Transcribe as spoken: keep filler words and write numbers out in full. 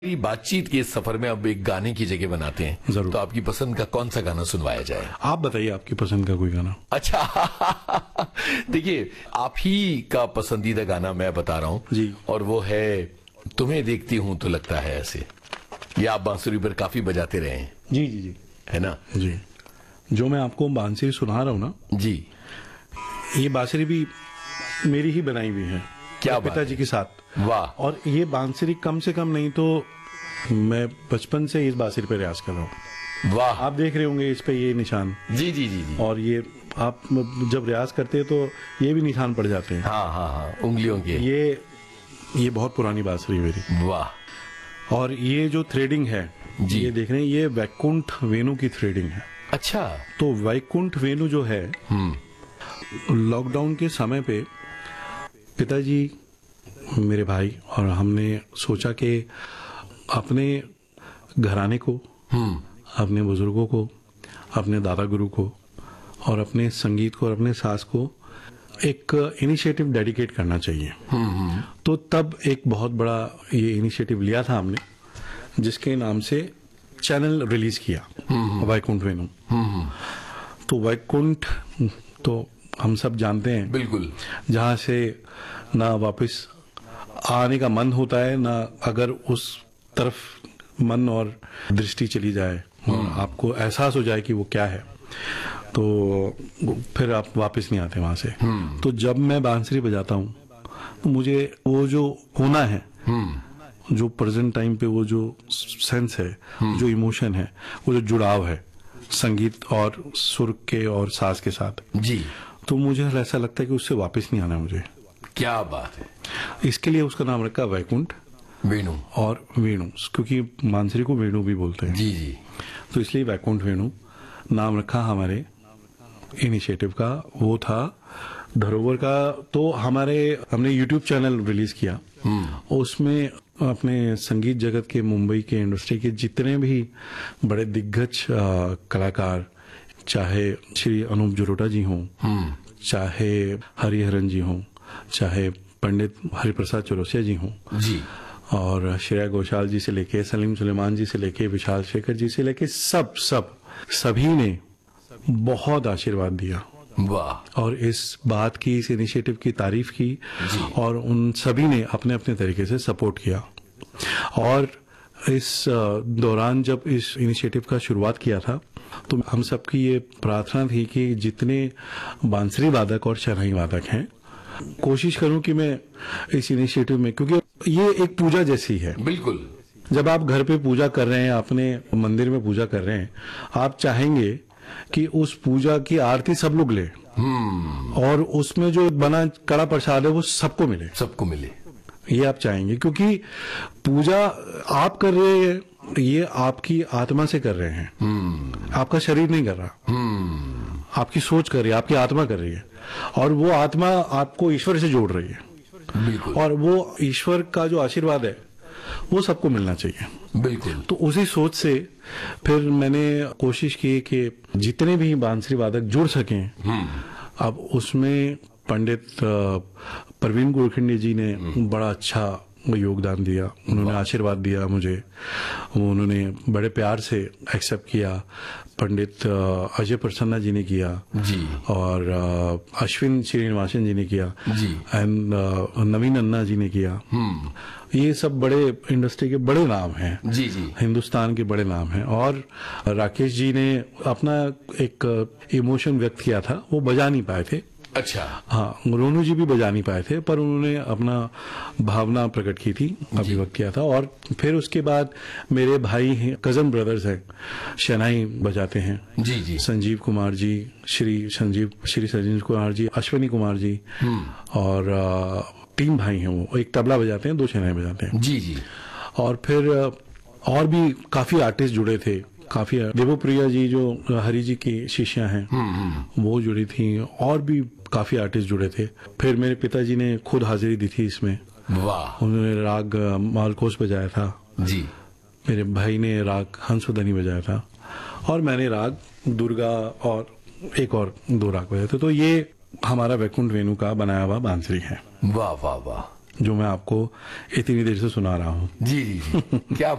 मेरी बातचीत के इस सफर में अब एक गाने की जगह बनाते हैं। जरूर। तो आपकी पसंद का कौन सा गाना सुनवाया जाए? आप बताइए आपकी पसंद का कोई गाना। अच्छा देखिए, आप ही का पसंदीदा गाना मैं बता रहा हूँ जी। और वो है तुम्हें देखती हूँ तो लगता है ऐसे। ये आप बांसुरी पर काफी बजाते रहे हैं, जी जी जी है ना? जी। जो मैं आपको बांसुरी सुना रहा हूँ ना, जी। ये बांसुरी भी मेरी ही बनाई हुई है, क्या मेरे बात पिताजी है। के साथ। वाह। और ये बांसुरी कम से कम नहीं तो मैं बचपन से इस बांसुरी पे रियाज कर रहा हूँ। वाह। आप देख रहे होंगे इस पे ये निशान। जी जी जी जी। और ये आप जब रियाज करते हैं तो ये भी निशान पड़ जाते हैं। हाँ हाँ हाँ, उंगलियों के। ये ये बहुत पुरानी बांसुरी है मेरी। वाह। और ये जो थ्रेडिंग है, जी। ये देख रहे हैं, ये वैकुंठ वेणु की थ्रेडिंग है। अच्छा। तो वैकुंठ वेणु जो है, लॉकडाउन के समय पे पिताजी, मेरे भाई और हमने सोचा कि अपने घराने को, अपने बुजुर्गों को, अपने दादा गुरु को और अपने संगीत को और अपने सास को एक इनिशिएटिव डेडिकेट करना चाहिए। तो तब एक बहुत बड़ा ये इनिशिएटिव लिया था हमने, जिसके नाम से चैनल रिलीज किया, वैकुंठ वेणु। तो वैकुंठ तो हम सब जानते हैं, बिल्कुल। जहां से ना वापस आने का मन होता है, ना अगर उस तरफ मन और दृष्टि चली जाए और आपको एहसास हो जाए कि वो क्या है, तो फिर आप वापस नहीं आते वहां से। तो जब मैं बांसुरी बजाता हूँ तो मुझे वो जो होना है, जो प्रेजेंट टाइम पे वो जो सेंस है, जो इमोशन है, वो जो जुड़ाव है संगीत और सुर के और साज के साथ, जी। तो मुझे ऐसा लगता है कि उससे वापस नहीं आना मुझे। क्या बात है। इसके लिए उसका नाम रखा वैकुंठ वेणु। और वेणु, क्योंकि बांसुरी को वेणु भी बोलते हैं। जी जी। तो इसलिए वैकुंठ वेणु नाम रखा हमारे इनिशिएटिव का। वो था धरोहर का। तो हमारे हमने यूट्यूब चैनल रिलीज किया, उसमें अपने संगीत जगत के, मुंबई के इंडस्ट्री के जितने भी बड़े दिग्गज कलाकार, चाहे श्री अनूप जलोटा जी हों, चाहे हरिहरन जी हों, चाहे पंडित हरिप्रसाद चौरसिया जी हों, जी, और श्रेया घोषाल जी से लेके सलीम सुलेमान जी से लेके विशाल शेखर जी से लेके सब सब सभी ने बहुत आशीर्वाद दिया। वाह। और इस बात की, इस इनिशिएटिव की तारीफ की, और उन सभी ने अपने अपने तरीके से सपोर्ट किया। और इस दौरान जब इस इनिशिएटिव का शुरुआत किया था, तो हम सबकी ये प्रार्थना थी कि जितने बांसुरी वादक और शहनाई वादक हैं, कोशिश करूं कि मैं इस इनिशिएटिव में, क्योंकि ये एक पूजा जैसी है। बिल्कुल। जब आप घर पे पूजा कर रहे हैं, अपने मंदिर में पूजा कर रहे हैं, आप चाहेंगे कि उस पूजा की आरती सब लोग ले, और उसमें जो बना कड़ा प्रसाद है वो सबको मिले, सबको मिले, ये आप चाहेंगे। क्योंकि पूजा आप कर रहे हैं, ये आपकी आत्मा से कर रहे हैं, आपका शरीर नहीं कर रहा, आपकी सोच कर रही है, आपकी आत्मा कर रही है, और वो आत्मा आपको ईश्वर से जोड़ रही है। बिल्कुल। और वो ईश्वर का जो आशीर्वाद है वो सबको मिलना चाहिए। बिल्कुल। तो उसी सोच से फिर मैंने कोशिश की कि जितने भी बांसुरी वादक जुड़ सकें। अब उसमें पंडित प्रवीण गोरखंडे जी ने बड़ा अच्छा योगदान दिया, उन्होंने आशीर्वाद दिया मुझे, उन्होंने बड़े प्यार से एक्सेप्ट किया। पंडित अजय प्रसन्ना जी ने किया जी, और अश्विन श्रीनिवासन जी ने किया जी, एंड नवीन अन्ना जी ने किया। ये सब बड़े इंडस्ट्री के बड़े नाम हैं, जी जी, हिंदुस्तान के बड़े नाम हैं। और राकेश जी ने अपना एक इमोशन व्यक्त किया था, वो बजा नहीं पाए थे। अच्छा। हाँ, रोनू जी भी बजा नहीं पाए थे, पर उन्होंने अपना भावना प्रकट की थी, अभिव्यक्त किया था। और फिर उसके बाद मेरे भाई हैं, कजन ब्रदर्स हैं, शहनाई बजाते हैं, जी जी, संजीव कुमार जी, श्री संजीव श्री संजीव कुमार जी, अश्विनी कुमार जी, और आ, तीन भाई हैं, वो एक तबला बजाते हैं, दो शहनाई बजाते हैं। जी जी। और फिर और भी काफी आर्टिस्ट जुड़े थे, काफी। देवप्रिया जी जो हरि जी की शिष्या हैं, वो जुड़ी थी, और भी काफी आर्टिस्ट जुड़े थे। फिर मेरे पिताजी ने खुद हाजिरी दी थी इसमें। वाह। उन्होंने राग मालकोस बजाया था जी, मेरे भाई ने राग हंसवदनी बजाया था, और मैंने राग दुर्गा और एक और दो राग बजाए थे। तो ये हमारा वैकुंठ वेणु का बनाया हुआ बांसुरी है। वाह वाह वाह, जो मैं आपको इतनी देर से सुना रहा हूँ। जी जी जी। क्या